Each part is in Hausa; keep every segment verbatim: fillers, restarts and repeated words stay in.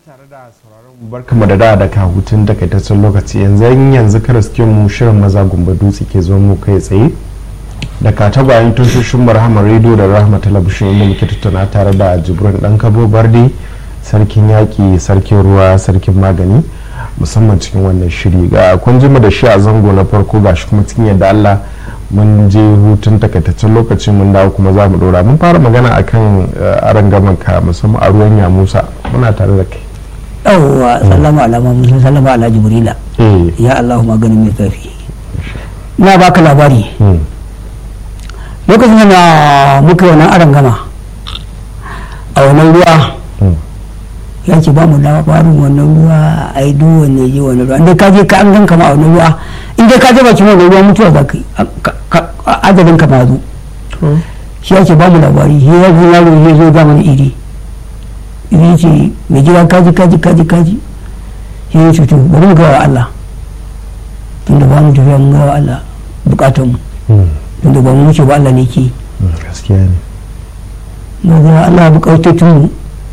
tare da sauraron barkamu da da daga hutun takaitaccen lokaci yanzu yanzu karasken mu shirin maza gumba dutse ke zo mu kai tsaye daga tagwayen tashoshin Rahama Radio da Rahama Talabishin inda muke tattauna tare da Jibrin dan Kabo Barde, sarkin yaki, sarkin ruwa, sarkin magani, musamman cikin wannan shiri ga kun jima da shi a zango na farko gashi kuma cikin yadda Allah mun je hutun takaitaccen lokaci mun dawo kuma za mu dora mun fara magana akan arangaman ka musamman a ruwan ya Musa muna tare da kai. yawwa sallama ala Musa sallama ala Jibrila ya Allahu maganin mai kafi na baka labari lokacin da muka wannan arangama a wannan ruwa ya ce ba mu labarin wannan ruwa a yi duk wanne je wannan ruwa inda ka je ka an ganka ma a wannan ruwa inda ka je bakin wannan ruwa mutuwa za ka yi adadin ka ma zo shi ya ce ba mu labari shi ya zo yaro ya zo ga mana iri iri ce mai gida kaji kaji kaji kaji shi ya ce to bari mu gawa Allah tunda ba mu tafiya mu gawa Allah bukatun mu tunda ba mu wuce ba Allah ne ke gaskiya ne mu gawa Allah bukatun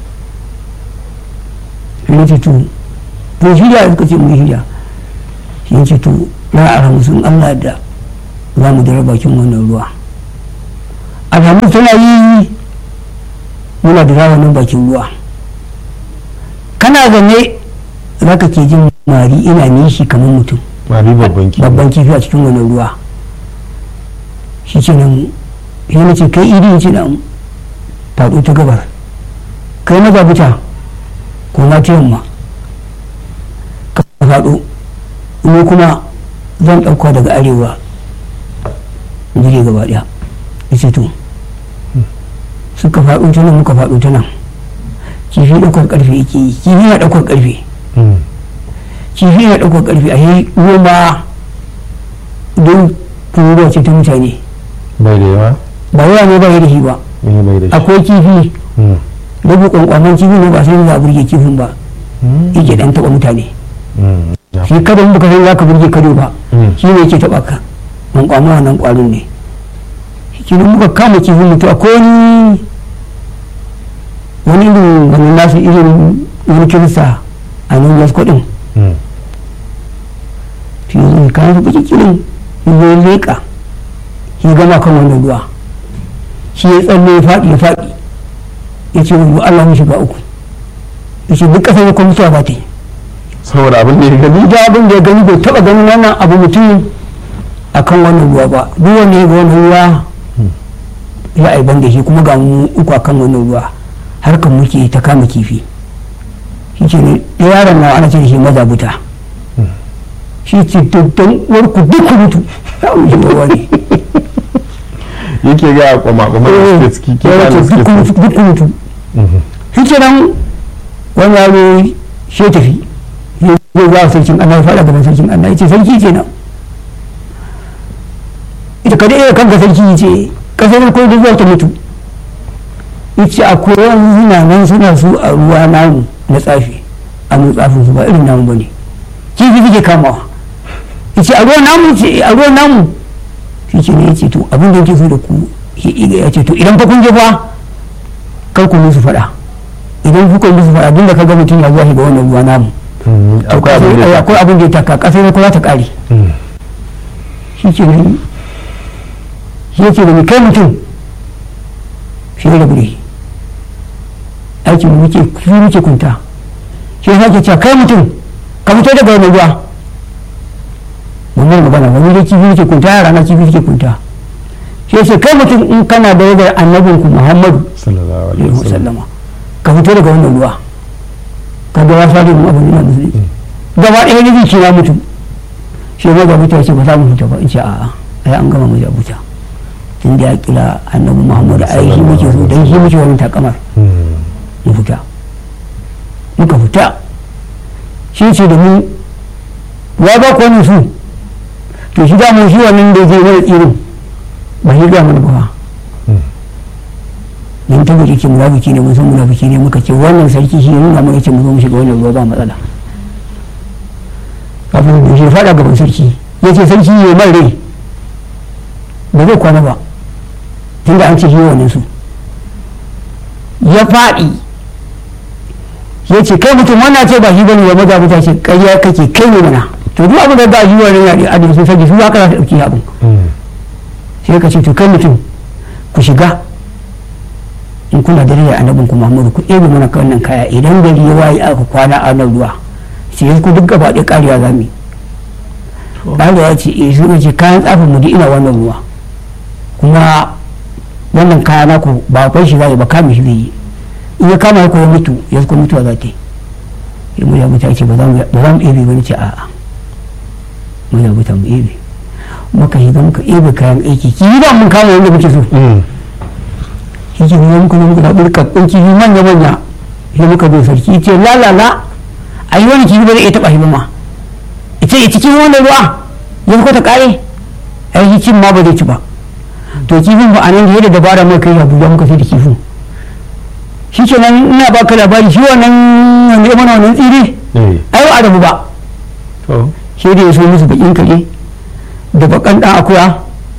mu ya ce to to shirya suka ce mu shirya shi ya ce to na alhamsun Allah da za mu dare bakin wannan ruwa alhamis tana yi muna da rawanin bakin ruwa kana zane za ka ke jin mari ina nishi kamar mutum mari babban kifi babban kifi a cikin wannan ruwa shi ce nan yana ce kai iri ce nan faɗo ta gabar kai na gabuta ko ma ta yamma ka faɗo ni kuma zan ɗauka daga arewa jire gaba ɗaya ita to suka faɗo ta nan muka faɗo ta nan kifi ɗaukar ƙarfe yake yi kifi na ɗaukar ƙarfe kifi na ɗaukar ƙarfe a yi ruwa don kururuwa ce ta mutane bai da yawa ba yawa ne ba yi da shi ba akwai kifi rabu kwankwaman kifi ne ba sai za a burge kifin ba yake ɗan taɓa mutane shi kada muka san za ka burge kado ba shi ne yake taɓa ka kwankwama wannan ƙwarin ne shi ne muka kama kifin mutu akwai wani wani irin wani nasu irin wani kirista a nan gasko din shi ne kayan su baki kirin ya leƙa shi gama kan wannan ruwa shi ya tsalle ya faɗi ya faɗi ya ce wani Allah mu shiga uku ya ce duk ƙasar ya kuma mutuwa ba ta yi saboda abin da ya gani da abin da ya gani bai taɓa ganin wannan abu mutum a kan wannan ruwa ba duk wanda ya ga wannan ruwa ya aiban da shi kuma ga mu uku a kan wannan ruwa harkar muke ta kama kifi shi ce ne yaron na ana ce da shi mazabuta shi ce don warku duk mutu ya wuce ruwa ne yake ga kwama kwama da suke ciki duk mutu shi ce nan wani yaro shi tafi zai za a sarkin Allah ya faɗa gaban sarkin Allah ya ce sarki ce nan ita kada iya kanka sarki ce kasar ko da zuwa ta mutu ita akwai wani suna nan suna su a ruwa namu na tsafi a mu tsafin su ba irin namu bane kifi suke kamawa ita a ruwa namu ce a ruwa namu shi ce ne yace to abin da yake so da ku ya ce to idan fa kun je fa kar ku musu faɗa idan ku kun musu faɗa duk da kaga mutum ya zuwa shiga wannan ruwa namu akwai abin da ya taka kasar ko za ta kare shi ce ne shi yake da kai mutum shi ne da gure aikin muke shi muke kunta shi ya sake cewa kai mutum ka fito daga wani ruwa wannan magana wani da kifi muke kunta yara na kifi suke kunta shi ya ce kai mutum in kana da yadda annabinku Muhammadu sallallahu alaihi wasallam ka fito daga wannan ruwa ka ga wasa da abin da musulmi gaba ɗaya ne zai na mutum shi ya ga mutum ya ce ba za mu fita ba in ce a'a ai an gama mu da buta tun da ya kira annabi Muhammadu ai shi muke so dan shi muke wani takamar mu fita muka fita shi ce da mu ya ba ku wani su to shi da mu shi wannan da zai wani tsirin ba shi ga mana ba dan ta gari ke munafiki ne mun san munafiki ne muka ce wannan sarki shi nuna mana ce mu zo mu shiga wannan ruwa ba matsala kafin da shi fada gaban sarki ya ce sarki ya mai rai ba zai kwana ba tunda an ce shi wannan su ya faɗi ya ce kai mutum wannan ce ba shi bane ya maza mutane ce ƙarya kake kai ne mana to duk abin da za a yi wannan yare a da sun sani su haka za su ɗauki abin sai ka ce to kai mutum ku shiga in kuna da rayar annabin ku Muhammadu ku ɗebe mana wannan kaya idan gari ya waye aka kwana a nan ruwa sai yanzu ku duk gaba ɗaya ƙariya za mu yi ƙariya ya ce eh su ce kayan tsafin mu ina wannan ruwa kuma wannan kaya naku ba kwai shi zai ba kame shi zai yi in ya kama ko ya mutu ya ko mutuwa za ta yi ya mu ya mutu ya ce ba za mu ɗebe ba ni ce a'a mu ya mutu mu ɗebe muka shiga muka ɗebe kayan aiki kifi ba mun kama yadda muke so shi ke nuna muka muka zaɓi rikakkun kifi manya manya sai muka zo sarki ce lalala a yi wani kifi ba zai iya taɓa shi ba ma ita ya cikin wani ruwa ya fi kwata ƙare a yi cin ma ba zai ci ba to kifin ba a nan da yadda dabara mai kai abuja muka sai da kifin shi ke nan ina baka labari shi wannan wanda ya mana wannan tsiri ai ba a rabu ba shi da ya so musu bakin kare da bakan dan akuya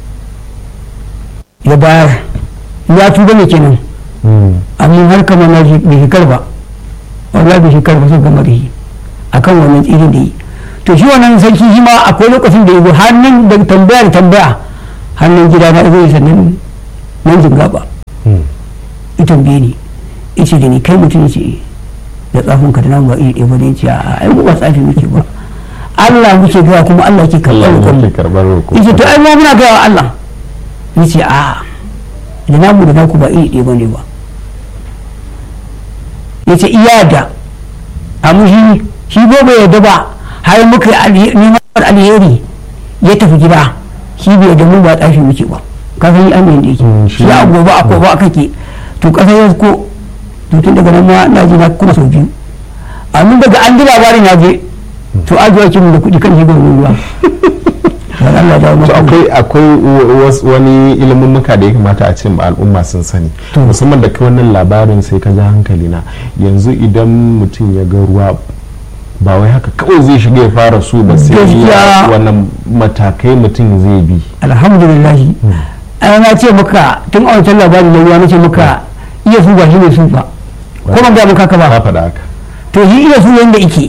ya bayar ya tuba ne kenan amma har kama na bai shekar ba wallahi bai shekar ba sai gama da shi akan wannan tsirin da yi to shi wannan sarki shi ma akwai lokacin da ya zo hannun da tambaya da tambaya hannun gida na zai sannan nan jinga ba ita biye ne ice da ni kai mutum ce da tsafin ka da nan ba iri ɗaya ba ne ce a ai ba tsafi muke ba Allah muke gawa kuma Allah ke karɓar roƙon ice to ai ma muna gawa Allah ni ce a da namu da naku ba iri ɗaya ba ne ba ya ce iya da amma shi shi ba bai yadda ba har muka neman alheri ya tafi gida shi bai da mu ba tsafi muke ba ka san yi amin da yake shi a gobe a gobe a kake to kasar yanzu ko to tun daga nan ma na je na kuma sau biyu amma daga an ji labarin na je to ajiya kin da kuɗi kan shiga ruwa to akwai akwai wani ilimin muka da ya kamata a ce al'umma sun sani musamman da kai wannan labarin sai ka ja hankali na yanzu idan mutum ya ga ruwa ba wai haka kawai zai shiga ya fara su ba sai ya wannan matakai mutum zai bi alhamdulillah ai na ce maka tun a wancan labarin na ruwa na ce maka iya su ba shi ne su ba ko ban ga maka ka ba ka faɗa haka to shi iya su yanda yake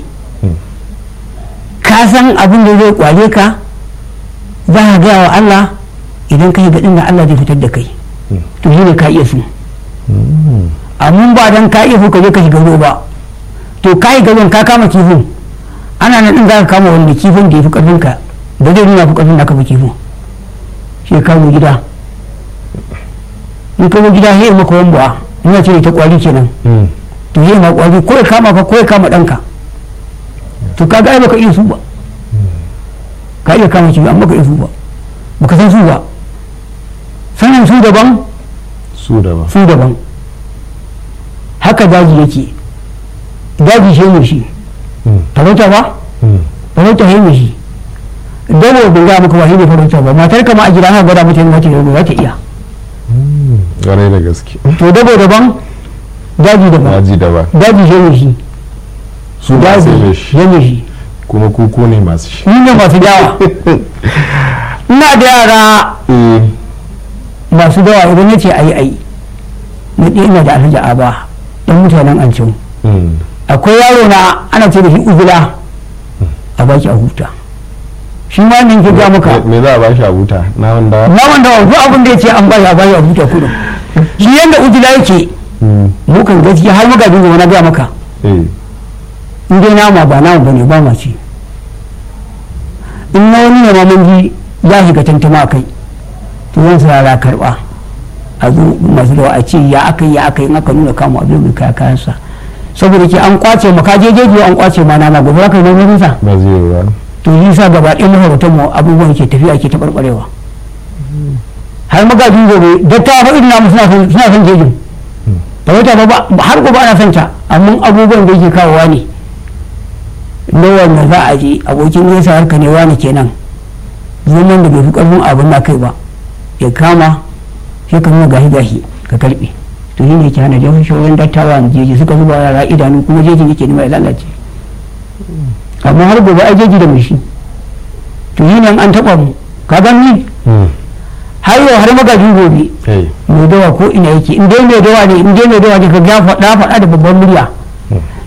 ka san abin da zai kware ka za ka gaya wa Allah idan ka yi gaɗin da Allah zai fitar da kai to shi ne ka iya su amma ba dan ka iya su ka je ka shiga ruwa ba to ka yi gaban ka kama kifin ana nan ɗin za ka kama wanda kifin da ya fi ƙarfin ka ba zai nuna fi ƙarfin da ka fi kifin shi ka zo gida in ka zo gida sai maka wambawa ina ce ta kwari kenan to sai ma kwari ko ya kama ka ko ya kama ɗanka to ka ga ai baka iya su ba ka iya kama kifi amma ka iya su ba baka san su ba sanin su daban su daban su daban haka daji yake daji shi ne shi farauta ba farauta shi ne shi dabo bai ga maka ba shi ne farauta ba matar kama a gida na gwada mata yin za ta iya gare da gaske to dabo daban daji daban daji daban daji shi ne shi su ba sai da shi ne shi kuma kuku ne masu shi ni ne masu dawa ina da yara masu dawa idan ya ce ayi ayi na ɗaya ina da alhaji aba ɗan mutanen an can akwai yaro na ana ce da shi uzula a baki a huta shi ma nan ke ga maka me za a bashi a huta na wanda na wanda duk abin da yace an bashi a bashi a huta kudin shi yanda uzula yake mu kan gaskiya har muka duba na ga maka in dai nama ba nama bane ba ma ci in na wani ne ma mun ji ya shiga tantama a kai to zan sa karba a zo masu da a ce ya aka yi ya aka yi in aka nuna kama abin mai kaya kayansa saboda ke an kwace maka jejeji an kwace ma nama gobe aka yi nan sa ba zai yi ba to yi sa gaba ɗaya maharautan mu abubuwan ke tafiya ke taɓarɓarewa har magajin gobe dattawa fa irin namu suna son jejin farauta ba har gobe ana son ta amma abubuwan da yake kawowa ne na wanda za a je abokin nesa harka ne wani kenan zaman da bai fi ƙarfin abin na kai ba ya kama sai ka nuna gahi gahi ka karɓe to shi ne ke hana jefin shawarar dattawa na jeji suka zuba yara idanu kuma jejin yake nema ya lalace amma har gobe ai jeji da mai shi to shi ne an taɓa mu ka gani har yau har magajin gobe mai dawa ko ina yake in dai mai dawa ne in dai mai dawa ne ka ga faɗa faɗa da babban murya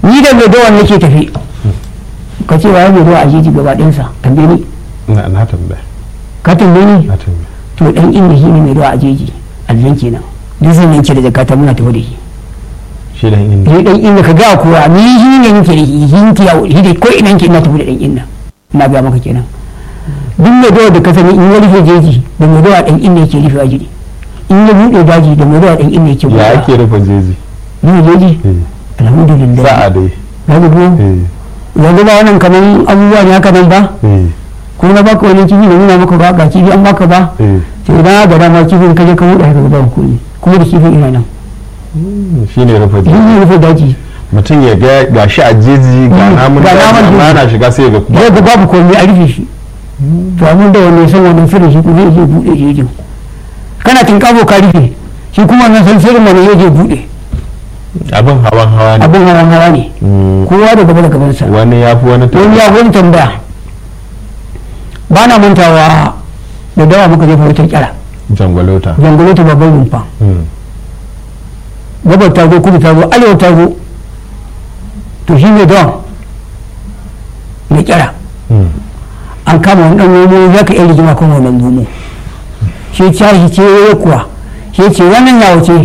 ni da mai dawa nake tafi ka ce wa mai dawa a jeji gaba ɗinsa tambaye ni na na tambaya ka tambaye ni na tambaya to dan inda shi ne mai dawa a jeji aljan kenan duk zan yanke da zakata muna tafi da shi shi dan inda ni dan inda ka ga kowa ni shi ne nake da shi hinki ya shi da ko ina ke ina tafi da dan inda ina ga maka kenan duk mai dawa da ka sani in ya rufe jeji da mai dawa dan inda yake rufe jeji in ya buɗe daji da mai dawa dan inda yake buɗe ya ake rufe jeji ni jeji alhamdulillah sa'a dai na ga eh yanzu ba wannan kamar abubuwa ne haka nan ba eh kuma na baka wani kifi da nuna maka ba ga kifi an baka ba eh to idan ga dama kifin kaje ka buɗe haka ba hukumi kuma da kifin ina nan shine rufe shi jeji ne rufe daji mutum ya ga gashi a jeji ga namun Ga namun daji jeji. amma na shiga sai ya ga kuma zai ga babu komai a rufe shi to amma da wani san wannan sirrin shi kuma zai buɗe jejin kana tinkabo ka rufe shi kuma nan san sirrin mana zai je buɗe abin hawan hawa ne abin hawan hawa ne Mm, kowa da gaba da gabansa wani ya fi wani ta- wani ya wani tambaya ba na mantawa da dawa muka jefa wata kyara jangwalota jangolo ta babban rumfa Mm, gabar ta zo kudu ta zo arewa ta zo to shi ne dawa mai kyara mm, an kama wani dan nomo ya ka iya rigima kan wannan nomo shi ya shi ce ya kuwa shi ya ce wannan ya wuce